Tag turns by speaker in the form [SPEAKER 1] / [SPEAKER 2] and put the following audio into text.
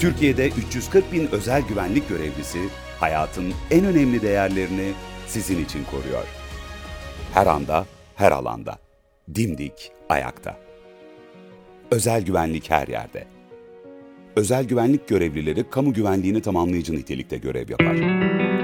[SPEAKER 1] Türkiye'de 340 bin özel güvenlik görevlisi hayatın en önemli değerlerini sizin için koruyor. Her anda, her alanda. Dimdik ayakta. Özel güvenlik her yerde. Özel güvenlik görevlileri kamu güvenliğini tamamlayıcı nitelikte görev yapar.